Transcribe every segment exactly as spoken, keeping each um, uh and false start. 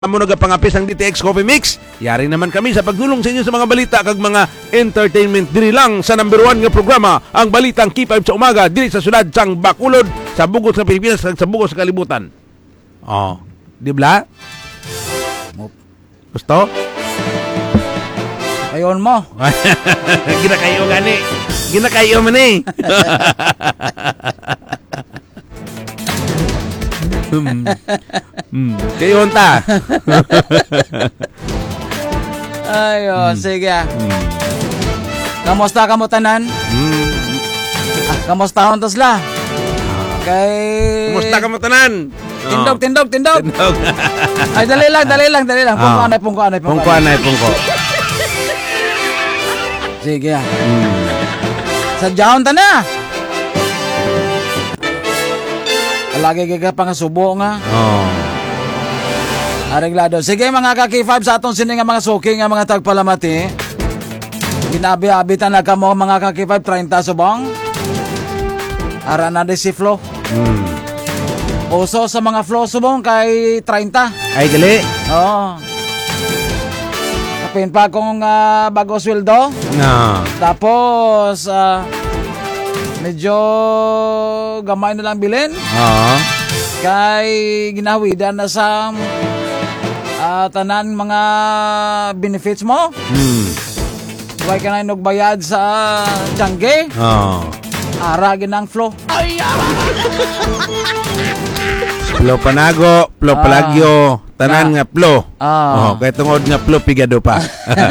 Amo nagapangapis ang D T X Coffee Mix. Yari naman kami sa pagdulong sa inyo sa mga balita kag mga entertainment diri lang sa number one nga programa, ang Balitang K five sa umaga diri sa syudad sang Bacolod, sa bugos sa Pilipinas kag sa bugos sa kalibutan. Oh, di ba? Gusto? Ayon mo. Ginakayo gani. Ginakayo man eh. Hmm. Hmm. Kayo ta. Ayo, hmm. sige. Hmm. Kamusta ka mo tanan? Hmm. Ah, kamusta hon tasla? Kay Kamusta ka mo tanan? Tindog, oh. tindog, tindog. Tindog. Ay dali lang, dali lang, dali lang. Pungko oh. anay, pungko anay, pungko anay, pungko. Sige. Hmm. Sadyahon ta na. Lagi ka pang subo nga. Oh. Areglado. Sige mga ka-K five sa atong sini nga mga suki nga mga tagpalamati. Ginabi-abitan na ka mo mga ka-K five thirty subong. Ara na de si Flo. Hmm. Uso sa mga Flo subong kay thirty. Ay gali. Oo. Kapin pa kong uh, bago sweldo. No. Tapos uh, medyo gamay na lang bilin. Oo. Kay ginawidan na sa uh, tanan mga benefits mo. Hmm. Huwag ka na nagbayad sa tiyangge. Oo. Ara ginang Flo. Ay, Flo panago, Flo palagyo, tanan ah. nga Flo. Ah. Oh, kay tungod nga Flo pigado pa.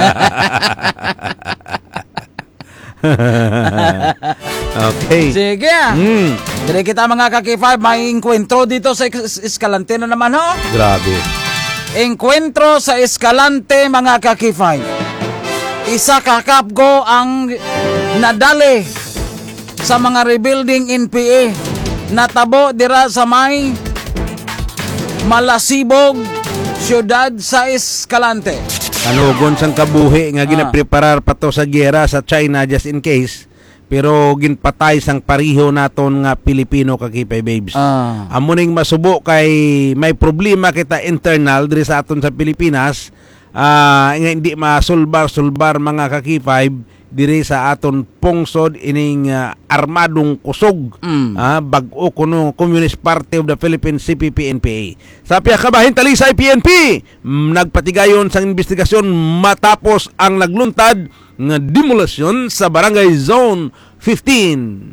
Okay. Sige. Mm. Dire kita mga ka-K five, may enkwentro dito sa Escalante na naman ho. Grabe. Enkwentro sa Escalante mga ka-K five. Isa kakapgo ang nadali sa mga rebuilding N P A. Natabo dira sa may Malasibog, siyudad sa Escalante. Kanugon sang kabuhi nga ginapreparar pa to sa giyera sa China just in case, pero ginpatay sang pariho naton nga Pilipino ka-K five babes. Ah. Amuning masubo kay may problema kita internal diri sa aton sa Pilipinas, ah nga hindi masulbar-sulbar mga ka-K five diri sa aton pungsod ining uh, armadong kusog. Mm. Ah, bag-o kuno Communist Party of the Philippines C P P N P A. Sa piya kabahin talisay P N P, mm, nagpatigayon sang investigasyon matapos ang nagluntad nga demolition sa Barangay Zone fifteen.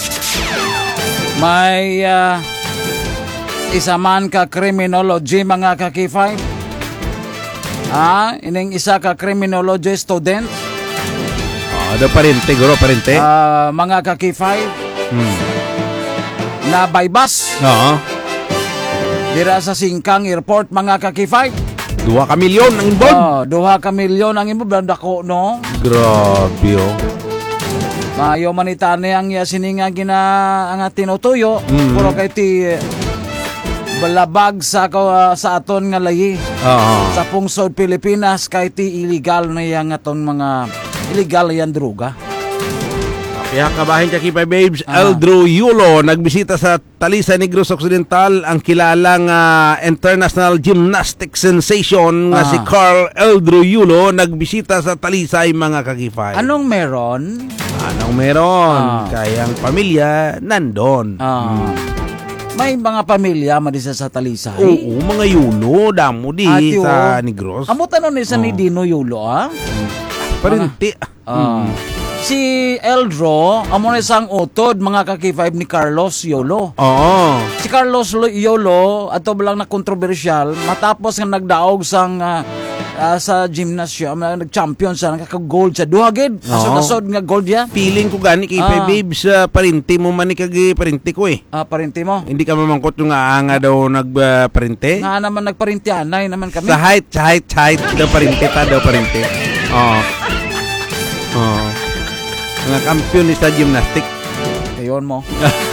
May uh, isa man ka criminology mga ka-K five. Ah, ining isa ka criminology student. Ada parente, guro parente. Uh, mga ka-K five. Hmm. Na bypass. Oo. Dira sa Singkang Airport mga ka-K five. Duha ka milyon ang inbound. Oh, duha ka milyon ang inbound dako no. Grabe oh. Mayo manita ni ang sininga gina ang tinutuyo. Mm-hmm. Puro kay ti balabag sa uh, sa aton nga layi. Oo. Sa pungsod Pilipinas kay ti illegal na yang aton mga illegal yan droga. Kaya kabahin ka K five babes, ah. Eldro Yulo nagbisita sa Talisay Negros Occidental ang kilalang uh, international gymnastic sensation nga ah. si Carl Eldro Yulo nagbisita sa Talisay mga ka-K five. Anong meron? Anong meron? Ah. Kaya ang pamilya nandon. Ah. Hmm. May mga pamilya madisa sa Talisay. Oo, mga Yulo damo di Ati, sa Negros. Amo tanon ni sa oh. ni Dino Yulo ah. Parinti. Uh, hmm. Si Eldro, amo na isang utod mga ka-K five ni Carlos Yolo. Oo. Si Carlos Yolo, ato lang na kontrobersyal, matapos nga nagdaog sang uh, uh, sa gymnasium, uh, nag-champion sa nakaka-gold sa duhagid. Asod-asod nga gold ya. Feeling ko gani K five uh, babes, uh, parinti mo man ikagi parinti ko eh. Ah, uh, parinti mo? Hindi ka mamangkot yung aanga daw nagparinti? Uh, nga naman nagparinti, anay naman kami. Sa height, sa height, sa height, daw parinti pa, daw parinti. Oo. Oh. Mga kampiyon sa gymnastic. Ayon mo.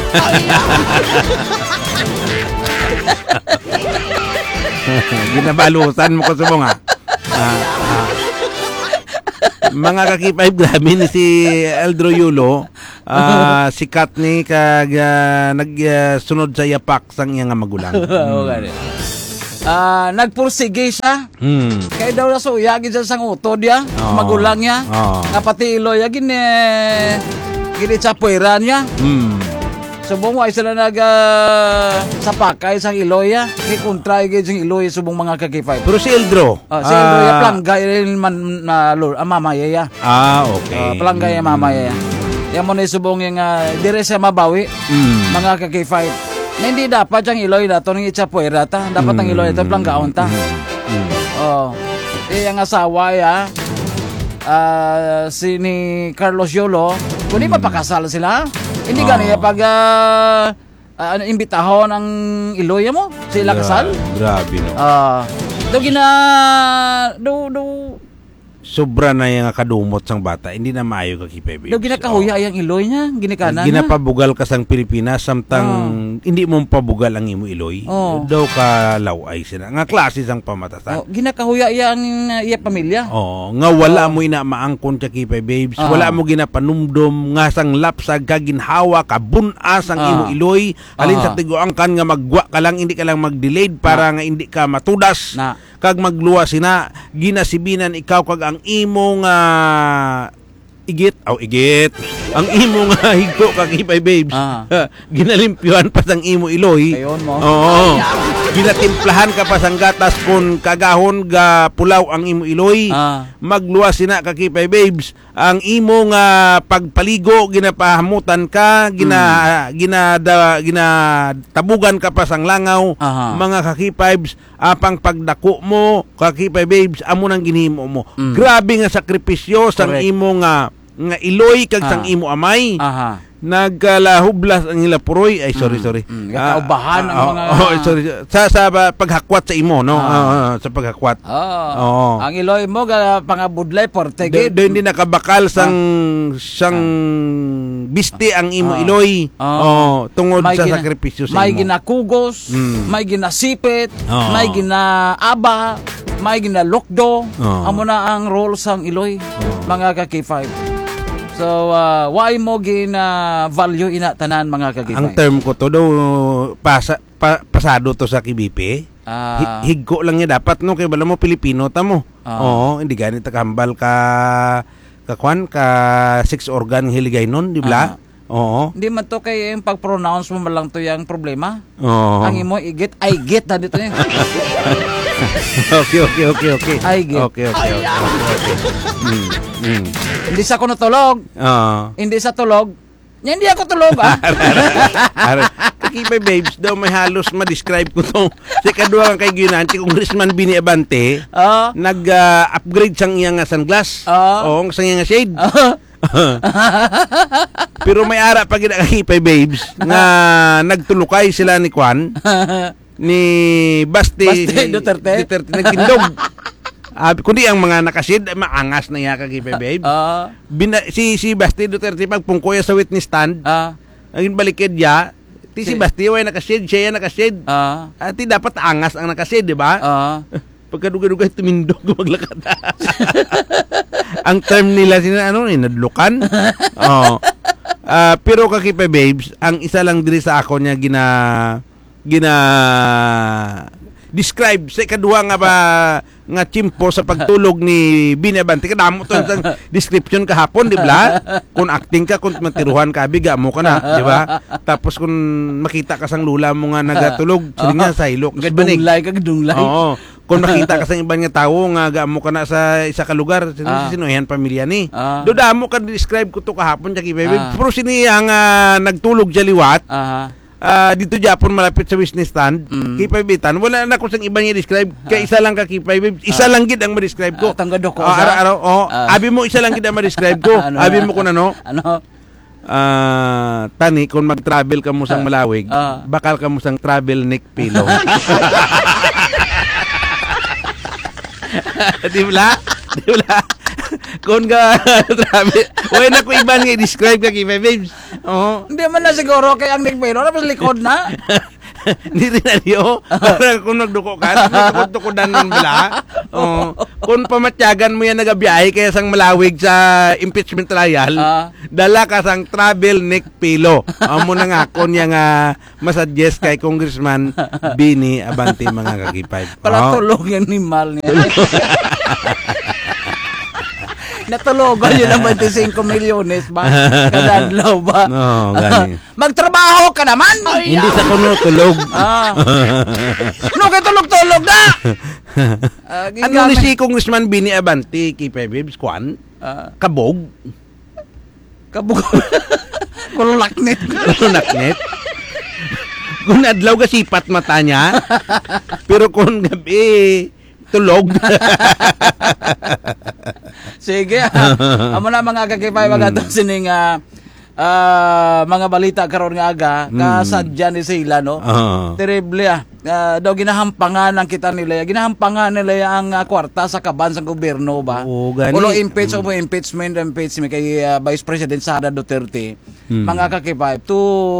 Ginabalusan mo ko subong ha. Ah, ah. Mga ka-K five grabe ni si Eldro Yulo, uh, sikat ni kag uh, nagsunod uh, sa yapak sang iyang magulang. Hmm. Ah, nagpursige siya. Hmm. Kaya daw na suya, gid sa utod ya, Oo. magulang niya. Oo. Nga pati iloy, ya, gini, gini sa puwera niya. Hmm. Subong mo ay sila nag uh, sa pakay sang iloy ya. Kikontra gid sang iloy subong mga kakipay. Pero si Eldro. Ah, si iloy ya planggay rin man na uh, ah, mamaya ya. Ah, okay. Uh, planggay ya mamaya ya. Yan mo ni subong yung uh, dire sa mabawi. Mm. Mga kakipay. Na hindi dapat ang iloy na ito ng itsapuera ta. Dapat ang iloy na ito planggaon ta. Mm. Oh. Eh, ang asawa ya, uh, si ni Carlos Yolo, kundi mm. mapakasal sila. Hindi oh. Ganyan pag uh, uh, imbitahon ang iloy mo, sila kasal. Grabe no. Ah, uh, do gina do do sobra na yung kadumot sang bata, hindi na maayo ka kipay babes. Do ginakahuya oh. Ang iloy niya, ginikanan. Ginapabugal ka sang Pilipinas samtang oh. Hindi mo pabugal ang imo iloy. Oh. Daw ka laway sila. Nga klase sang pamatasan. Oh, ginakahuya iya ang uh, iya pamilya. Oh, nga wala oh. Mo ina maangkon ka kipay babes. Oh. Wala mo ginapanumdom nga sang lapsag ka ginhawa ka bunas ang oh. Imo iloy. Halin oh. Sa tiguangkan nga magwa ka lang, hindi ka lang mag-delayed para oh. Nga hindi ka matudas. Na. Kag magluwa sina ginasibinan ikaw kag ang imong uh, igit aw oh, igit ang imong uh, higko kag ipay babes ah. Ginalimpyuhan pa sang imo iloy ayon mo oo ginatimplahan ka pa sang gatas kun kagahon ga pulaw ang imo iloy ah. Magluwa sina kag ipay babes ang imong uh, pagpaligo ginapahamutan ka gina hmm. ginada ginatabugan ka pa sang langaw aha. Mga kakipibes apang pagdako mo kakipay babes amo nang ginhimo mo mm. Grabe nga sakripisyo sang imo nga nga iloy kag sang imo amay aha. Nagkalahublas ang ila puroy ay sorry mm. Sorry mm. Kaubahan uh, ang mga oh, oh, sorry sa sa paghakwat sa imo no ah. uh, sa paghakwat oh. Oh. Ang iloy mo ga pangabudlay portegid do hindi nakabakal sang ah. Sang bisti ang imo ah. Iloy oh. Oh, tungod may sa gina, sakripisyo sa may imo. ginakugos mm. May ginasipit oh. May ginaaba may ginalokdo oh. Amo na ang role sang iloy oh. Mga ka K five. So, uh, why mo gina value ina tanan mga kagipay? Ang term ko to daw pasa, pa, pasado to sa K B P. Uh, higko lang niya dapat no kay bala mo Pilipino ta mo. Uh, Oo, hindi ganit kambal ka kakwan ka six organ hiligay nun, di ba? Uh, Oo. Hindi man to kay yung pag-pronounce mo man lang to yung problema. Oo. Ang imo igit ay get na dito niya. Okay, okay, okay, okay. Ay get. Okay, okay, okay. okay. Mm, mm. Hindi sa ko natulog. Oo. Hindi sa tulog. Nya hindi ako tulog ah. Kakipay babes daw may halos ma-describe ko to. Si kadua kay Ginanti Congressman Bini Abante. Uh, nag-upgrade uh, sang iyang sunglass. Uh, Oo, sang iyang shade. Uh, Pero may ara pa gina kakipay babes nga nagtulukay sila ni Kwan ni Basti, Basti Duterte. Duterte nagtindog. Uh, kundi ang mga nakasid maangas na iya kakipay babes. Uh, Bina, si si Basti Duterte pagpungkoy sa witness stand. Uh, ang balikid ya ti si Basti way nakasid siya nakasid. Uh, uh, ti dapat angas ang nakasid, di ba? Uh, Pagkaduga-duga tumindog maglakad. Ang term nila sina ano ni nadlukan. Oh. Uh, pero kakipay babes, ang isa lang diri sa ako niya gina gina describe sa kadua nga ba nga chimpo sa pagtulog ni Binabante kadamo to sa description kahapon, di ba? Kung acting ka, kung matiruhan ka, biga mo ka na, di ba? Tapos kung makita ka sang lula mo nga nagatulog, sila nga sa hilok. Gadunglay ka, gadunglay. Oo. Kung makita ka sa ibang nga tao nga gaamo ka na sa isa ka lugar, sino ah. Sino yan pamilya ni. Ah. Do damo ka describe ko to kahapon jaki baby. Ah. Pero sini ang uh, nagtulog jaliwat. Ah. Uh, dito Japon malapit sa business stand. Mm. Kipay bitan wala na ko sang iba niya describe. Ah. Kay isa lang ka kipay baby. Isa ah. lang gid ang ma-describe ko. Ah, tanggado ko. Uh, araw-araw. Oh, ah. Abi mo isa lang gid ang ma-describe ko. Ano, abi mo kun ano? Ano? Uh, tani kung mag-travel ka mo sang Malawig, ah. Bakal ka mo sang travel neck pillow. Di ba? Di ba? Kung ka travel, wala na ko iban nga i-describe ka kay babes. Oo. Hindi man na siguro kay ang neck pillow tapos likod na. Ni Rinaldo, para kung nagduko ka, tukod-tukodan nun bila. Oh, kung pamatyagan mo yan nagabiyahe kaya sang malawig sa impeachment trial, Ah. dala ka sang travel neck pillow. Amo na nga kon yang uh, masuggest kay Congressman Bini Abante mga kakipay. Pala Oh. tulog yan ni Mal niya. Natulogan yun ng twenty-five milyones ba? Kadadlaw ba? No, gani. Magtrabaho ka naman! Ay, Hindi sa kuno tulog. Ah. No, kay tulog-tulog na! Ah, Ano ni gigamit- si Congressman Bini Abante, Kipay Babes, Kwan? Ah, Kabog? kabuk... Kulaknit. Naknet? Kung adlaw ka sipat mata niya, pero kung gabi, tulog. Sige. ah. Amo na mga kakipay, mga mm. sining ah, ah, mga balita karon nga aga, kasadya ni sila, no? Oo. Terrible ah. Ah, daw ginahampangan ang kita nila. Ginahampangan nila ang ah, kwarta sa kaban sa gobyerno ba? Oo, gani. Ulo impeach o mo impeachment impeachment kay ah, Vice President Sara Duterte. Hmm. Mga kakipay to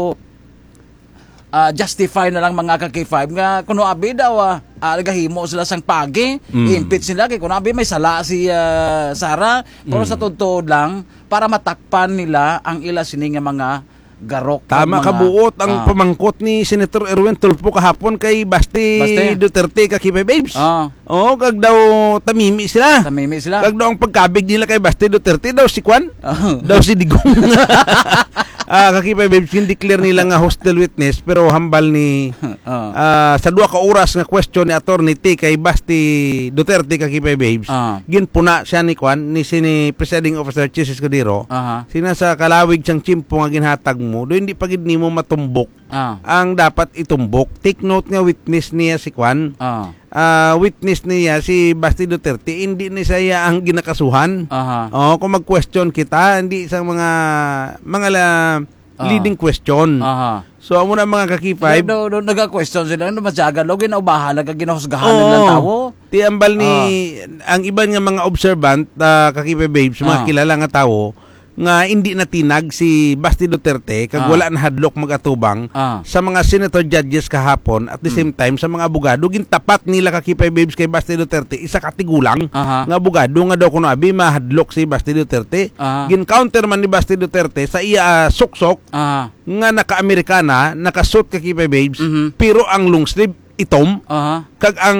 ah, justify na lang mga kakipay nga kuno abi daw ah, ah, nagahimo sila sang pagi, impeach sila kay kuno abi may sala si ah, Sara, pero sa totoo lang para matakpan nila ang ila sini nga mga garok. Tama mga- kabuot ang Ah. pamangkot ni Senator Erwin Tulfo kahapon kay Basti, Basti. Duterte ka Kipay Babes. Ah. Oo, kag daw tamimi sila. Tamimi sila. Kag daw ang pagkabig nila kay Basti Duterte daw si Kwan. Ah. daw si Digong. Ah, kakipay Babes, yung declare nila nga hostile witness pero hambal ni Ah. ah, sa duha ka oras nga question ni Attorney T kay Basti Duterte kakipay Babes. Ah. Ginpuna siya ni Kwan ni sini Presiding Officer Chis Escudero. Aha. Sina sa kalawig siyang chimpo nga ginhatag mo, do hindi pagid nimo matumbok Ah. ang dapat itumbok. Take note nga witness niya si Kwan. Ah. Ah, witness niya si Basti Duterte, hindi ni saya ang ginakasuhan. Aha. Oh, kung mag-question kita, hindi sa mga mga la, Ah. leading question. Aha. So amo na mga kakipay. Do do naga-question sila ano masyagan lo ginaubahan nagaginahusgahan Oo. ng tawo. Ti ambal ni ang iban nga mga observant, uh, kakipay babes, mga Ah. kilala nga tawo nga hindi natinag si Basti Duterte kag Ah. wala na hadlok magatubang Ah. sa mga senator judges kahapon at the same time sa mga abogado gintapat nila kakipay babes kay Basti Duterte isa katigulang Aha. nga abogado nga daw kuno abi mahadlok si Basti Duterte. Ah. Gin-counter man ni Basti Duterte sa iya ah, suksok Aha. nga naka-Amerikana, nakasuot kakipay babes, Mhm. pero ang long sleeve itom Aha. kag ang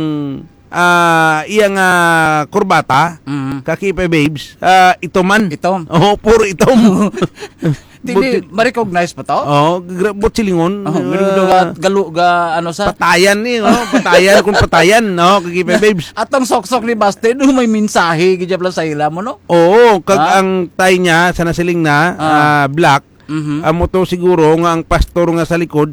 ah iyang ah, kurbata Mhm. kakipay babes ah, itoman. Itom. Oh, puro itom. Dili ma-recognize pa to? Oh, gra- botsilingon. Oh, Ah, uh, galu ga ano sa patayan ni, oh, patayan kung patayan, no, kakipay babes. atong soksok ni Baste do may mensahe gid sa ila mo no? Oo, kag Ah. ang tie niya sa nasiling na Ah. ah, black. Mhm. Amo to siguro nga ang pastor nga sa likod